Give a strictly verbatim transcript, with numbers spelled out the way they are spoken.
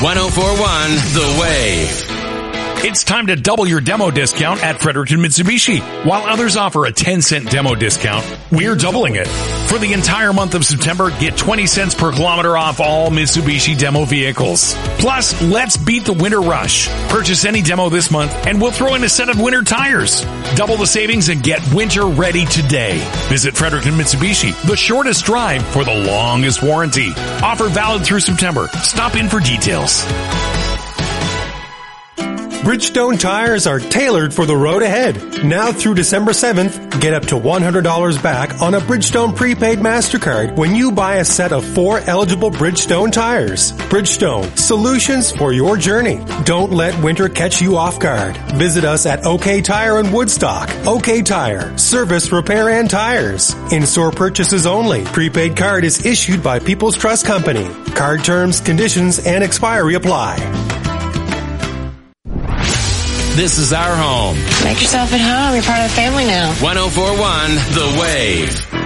one oh four point one The Wave. It's time to double your demo discount at Fredericton Mitsubishi. While others offer a ten cent demo discount, we're doubling it. For the entire month of September, get twenty cents per kilometer off all Mitsubishi demo vehicles. Plus, let's beat the winter rush. Purchase any demo this month and we'll throw in a set of winter tires. Double the savings and get winter ready today. Visit Fredericton Mitsubishi, the shortest drive for the longest warranty. Offer valid through September. Stop in for details. Bridgestone tires are tailored for the road ahead. Now through December seventh, get up to one hundred dollars back on a Bridgestone prepaid MasterCard when you buy a set of four eligible Bridgestone tires. Bridgestone, solutions for your journey. Don't let winter catch you off guard. Visit us at OK Tire in Woodstock. OK Tire, service, repair, and tires. In-store purchases only. Prepaid card is issued by People's Trust Company. Card terms, conditions, and expiry apply. This is our home. Make yourself at home. You're part of the family now. one oh four point one The Wave.